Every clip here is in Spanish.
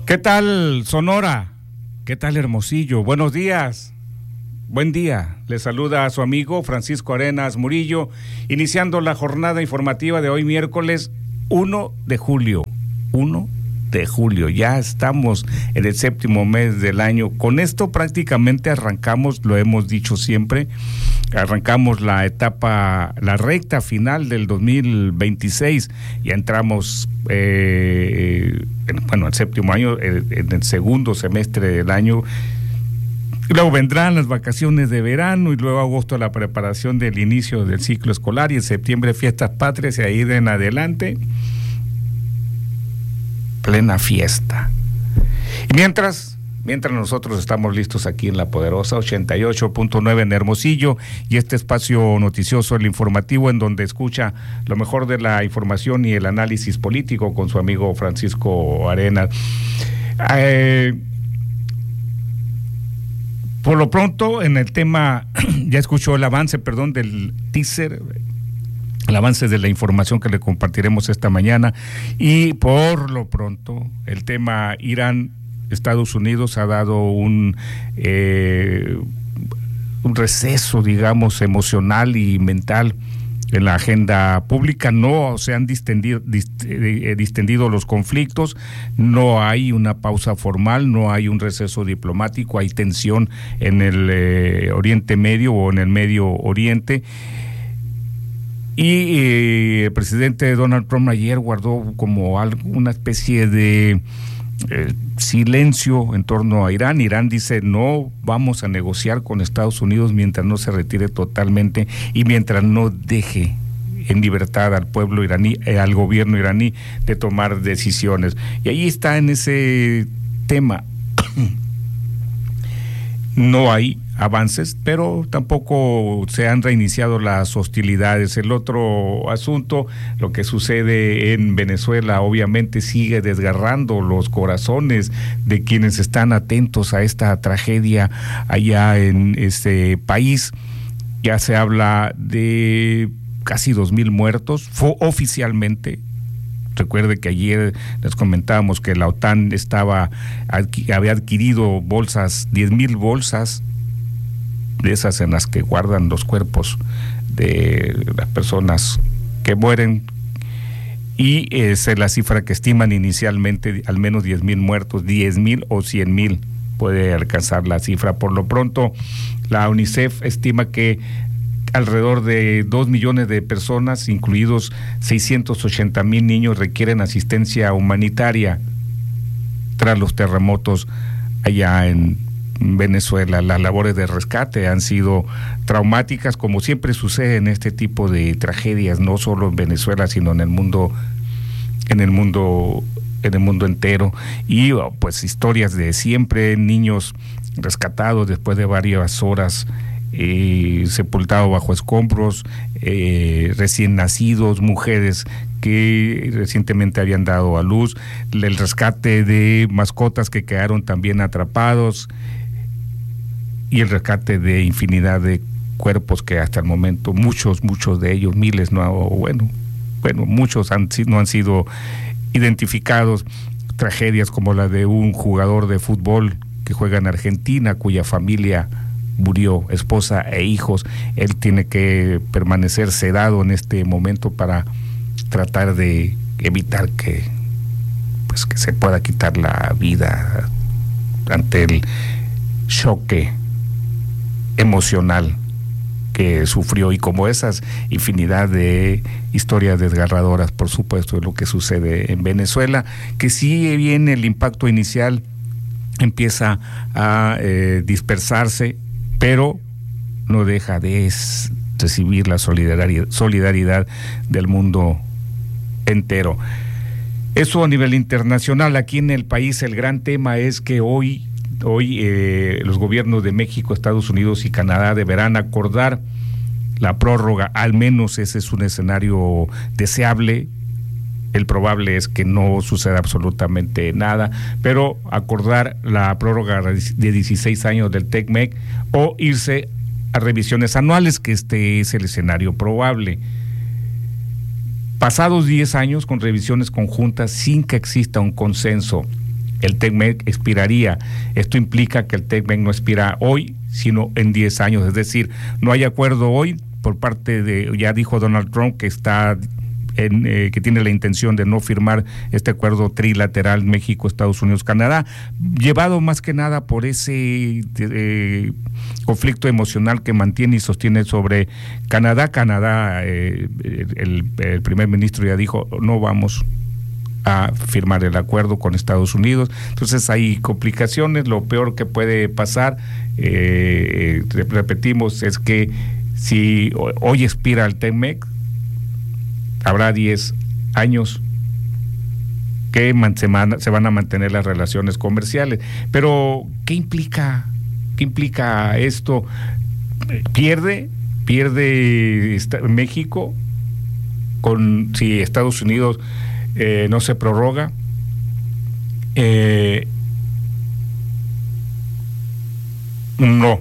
¿Qué tal, Sonora? ¿Qué tal, Hermosillo? Buenos días. Buen día. Le saluda a su amigo Francisco Arenas Murillo, iniciando la jornada informativa de hoy miércoles 1 de julio. 1 de julio. Ya estamos en el séptimo mes del año. Con esto prácticamente arrancamos, lo hemos dicho siempre, arrancamos la etapa, la recta final del 2026. Ya entramos, el séptimo año, en el segundo semestre del año. Luego vendrán las vacaciones de verano y luego agosto la preparación del inicio del ciclo escolar y en septiembre fiestas patrias y ahí en adelante plena fiesta. Y mientras nosotros estamos listos aquí en la poderosa 88.9 en Hermosillo y este espacio noticioso, el informativo, en donde escucha lo mejor de la información y el análisis político con su amigo Francisco Arenas. Por lo pronto, en el tema, ya escuchó el avance, del teaser, el avance de la información que le compartiremos esta mañana, y por lo pronto, el tema Irán, Estados Unidos ha dado un receso, digamos, emocional y mental en la agenda pública. No se han distendido los conflictos, no hay una pausa formal, no hay un receso diplomático, hay tensión en el Oriente Medio o en el Medio Oriente. Y el presidente Donald Trump ayer guardó como una especie de silencio en torno a Irán. Irán dice: no vamos a negociar con Estados Unidos mientras no se retire totalmente y mientras no deje en libertad al pueblo iraní, al gobierno iraní, de tomar decisiones. Y ahí está en ese tema. No hay avances, pero tampoco se han reiniciado las hostilidades. El otro asunto, lo que sucede en Venezuela, obviamente sigue desgarrando los corazones de quienes están atentos a esta tragedia allá en este país. Ya se habla de casi 2,000 muertos, oficialmente. Recuerde que ayer les comentábamos que la OTAN había adquirido 10,000 bolsas de esas en las que guardan los cuerpos de las personas que mueren, y es la cifra que estiman inicialmente, al menos 10,000 muertos, 10,000 o 100,000 puede alcanzar la cifra. Por lo pronto, la UNICEF estima que alrededor de 2 millones de personas, incluidos 680,000 niños, requieren asistencia humanitaria tras los terremotos allá en Venezuela. Las labores de rescate han sido traumáticas, como siempre sucede en este tipo de tragedias, no solo en Venezuela, sino en el mundo entero. Y pues historias de siempre: niños rescatados después de varias horas, sepultados bajo escombros, recién nacidos, mujeres que recientemente habían dado a luz, el rescate de mascotas que quedaron también atrapados y el rescate de infinidad de cuerpos que hasta el momento muchos de ellos, miles, muchos no han sido identificados. Tragedias como la de un jugador de fútbol que juega en Argentina, cuya familia murió, esposa e hijos. Él tiene que permanecer sedado en este momento para tratar de evitar que se pueda quitar la vida ante el choque emocional que sufrió. Y como esas, infinidad de historias desgarradoras, por supuesto, de lo que sucede en Venezuela, que si bien el impacto inicial empieza a dispersarse, pero no deja de recibir la solidaridad del mundo entero. Eso a nivel internacional. Aquí en el país el gran tema es que hoy los gobiernos de México, Estados Unidos y Canadá deberán acordar la prórroga. Al menos ese es un escenario deseable. El probable es que no suceda absolutamente nada, pero acordar la prórroga de 16 años del TECMEC o irse a revisiones anuales, que este es el escenario probable. Pasados 10 años con revisiones conjuntas sin que exista un consenso el TECMEC expiraría. Esto implica que el TECMEC no expira hoy, sino en 10 años. Es decir, no hay acuerdo hoy por parte de, ya dijo Donald Trump que está que tiene la intención de no firmar este acuerdo trilateral México, Estados Unidos, Canadá, llevado más que nada por ese conflicto emocional que mantiene y sostiene sobre Canadá. El primer ministro ya dijo, no vamos a firmar el acuerdo con Estados Unidos. Entonces hay complicaciones. Lo peor que puede pasar, repetimos, es que si hoy expira el TECMEC, habrá 10 años que se van a mantener las relaciones comerciales. Pero, ¿qué implica esto? Pierde México si Estados Unidos no se prorroga. No.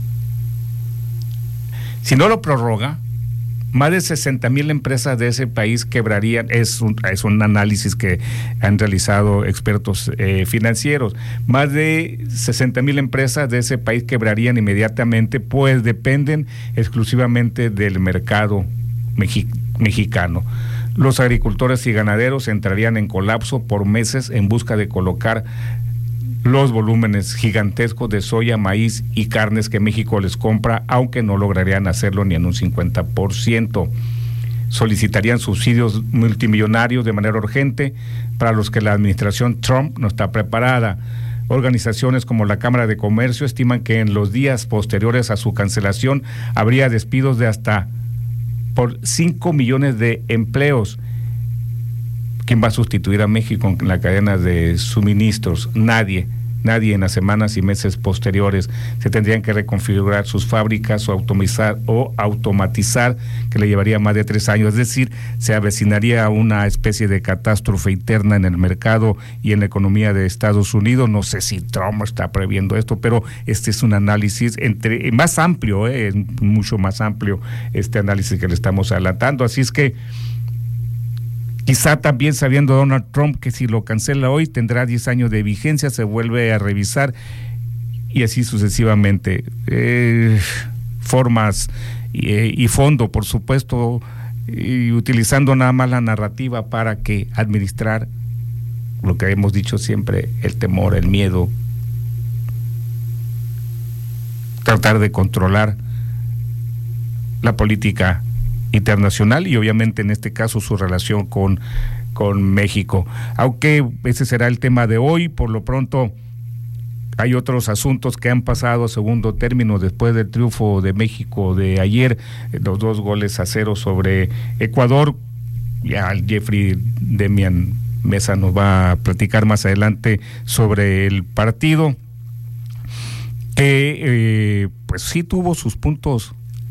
Si no lo prorroga, más de 60,000 empresas de ese país quebrarían. Es un análisis que han realizado expertos financieros. Más de 60,000 empresas de ese país quebrarían inmediatamente, pues dependen exclusivamente del mercado mexicano. Los agricultores y ganaderos entrarían en colapso por meses en busca de colocar los volúmenes gigantescos de soya, maíz y carnes que México les compra, aunque no lograrían hacerlo ni en un 50%. Solicitarían subsidios multimillonarios de manera urgente para los que la administración Trump no está preparada. Organizaciones como la Cámara de Comercio estiman que en los días posteriores a su cancelación habría despidos de hasta por 5 millones de empleos. ¿Quién va a sustituir a México en la cadena de suministros? Nadie en las semanas y meses posteriores. Se tendrían que reconfigurar sus fábricas o automatizar, que le llevaría más de 3 años. Es decir, se avecinaría una especie de catástrofe interna en el mercado y en la economía de Estados Unidos. No sé si Trump está previendo esto, pero este es un análisis más amplio, es mucho más amplio este análisis que le estamos adelantando. Así es que quizá también sabiendo Donald Trump que si lo cancela hoy tendrá 10 años de vigencia, se vuelve a revisar y así sucesivamente. Formas y fondo, por supuesto, y utilizando nada más la narrativa para que administrar lo que hemos dicho siempre, el temor, el miedo, tratar de controlar la política internacional y obviamente en este caso su relación con México. Aunque ese será el tema de hoy, por lo pronto hay otros asuntos que han pasado a segundo término después del triunfo de México de ayer, los 2-0 sobre Ecuador. Ya el Jeffrey Demian Mesa nos va a platicar más adelante sobre el partido, que pues sí tuvo sus puntos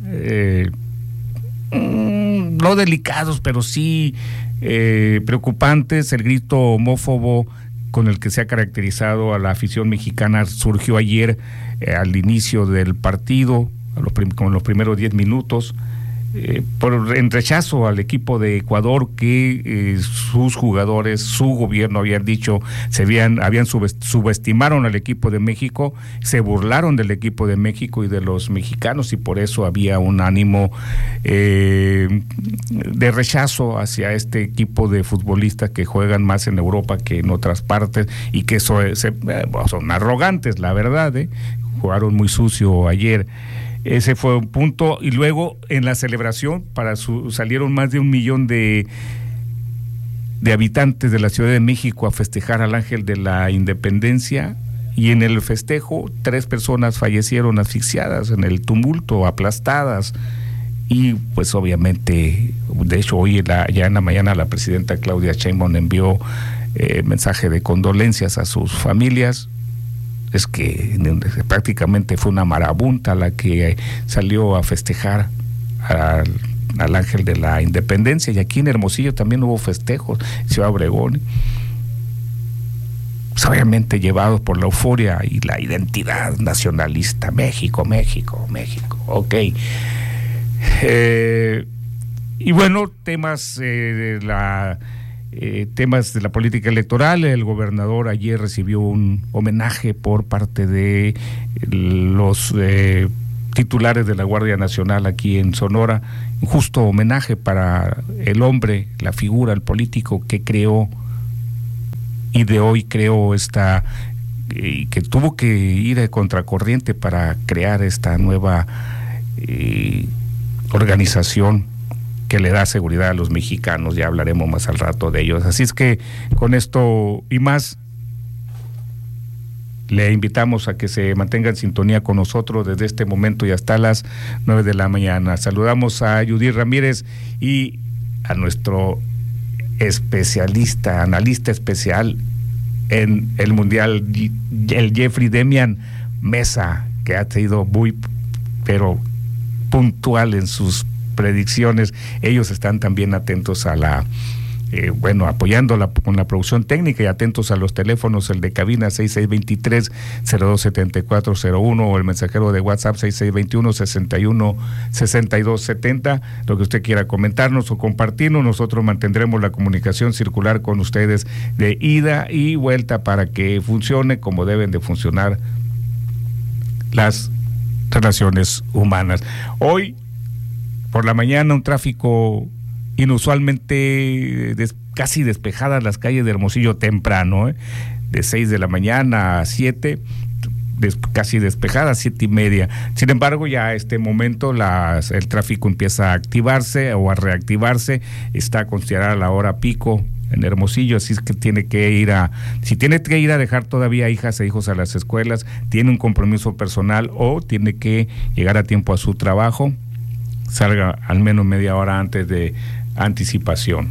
no delicados, pero sí preocupantes. El grito homófobo con el que se ha caracterizado a la afición mexicana surgió ayer al inicio del partido, con los primeros 10 minutos, en rechazo al equipo de Ecuador, que sus jugadores, su gobierno habían dicho, subestimaron al equipo de México, se burlaron del equipo de México y de los mexicanos, y por eso había un ánimo de rechazo hacia este equipo de futbolistas que juegan más en Europa que en otras partes, y que son arrogantes, la verdad, jugaron muy sucio ayer. Ese fue un punto. Y luego en la celebración salieron más de 1 millón de habitantes de la Ciudad de México a festejar al Ángel de la Independencia, y en el festejo 3 personas fallecieron asfixiadas en el tumulto, aplastadas. Y pues obviamente, de hecho hoy ya en la mañana la presidenta Claudia Sheinbaum envió mensaje de condolencias a sus familias. Es que prácticamente fue una marabunta la que salió a festejar al Ángel de la Independencia, y aquí en Hermosillo también hubo festejos, Ciudad Obregón, pues obviamente llevados por la euforia y la identidad nacionalista. México, ok. Y bueno, temas de la temas de la política electoral. El gobernador ayer recibió un homenaje por parte de los titulares de la Guardia Nacional aquí en Sonora, un justo homenaje para el hombre, la figura, el político que creó y de hoy creó que tuvo que ir de contracorriente para crear esta nueva organización que le da seguridad a los mexicanos. Ya hablaremos más al rato de ellos. Así es que con esto y más, le invitamos a que se mantenga en sintonía con nosotros desde este momento y hasta las 9 de la mañana. Saludamos a Judith Ramírez y a nuestro especialista, analista especial en el Mundial, el Jeffrey Demian Mesa, que ha sido muy, pero puntual en sus predicciones. Ellos están también atentos a apoyándola con la producción técnica y atentos a los teléfonos, el de cabina 6623-027401 o el mensajero de WhatsApp 6621-616270, lo que usted quiera comentarnos o compartirnos. Nosotros mantendremos la comunicación circular con ustedes de ida y vuelta para que funcione como deben de funcionar las relaciones humanas. Hoy por la mañana un tráfico inusualmente casi despejadas las calles de Hermosillo temprano, de 6 de la mañana a 7, casi despejadas, 7:30. Sin embargo, ya a este momento el tráfico empieza a activarse o a reactivarse, está considerada la hora pico en Hermosillo, así es que si tiene que ir a dejar todavía hijas e hijos a las escuelas, tiene un compromiso personal o tiene que llegar a tiempo a su trabajo, salga al menos media hora antes de anticipación.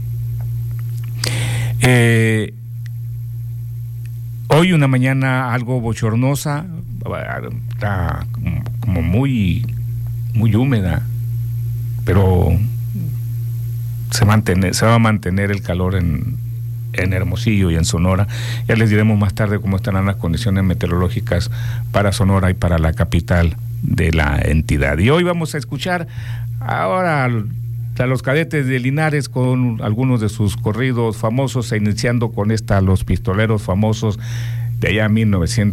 Hoy una mañana algo bochornosa, está como muy húmeda, pero se va a mantener el calor en Hermosillo y en Sonora. Ya les diremos más tarde cómo estarán las condiciones meteorológicas para Sonora y para la capital de la entidad. Y hoy vamos a escuchar ahora a los Cadetes de Linares con algunos de sus corridos famosos, iniciando con Los Pistoleros Famosos de allá en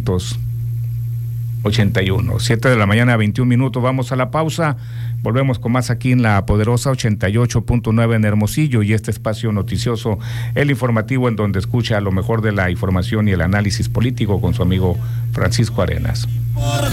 1981. 7 de la mañana, 21 minutos. Vamos a la pausa. Volvemos con más aquí en la poderosa 88.9 en Hermosillo y este espacio noticioso, el informativo, en donde escucha lo mejor de la información y el análisis político con su amigo Francisco Arenas.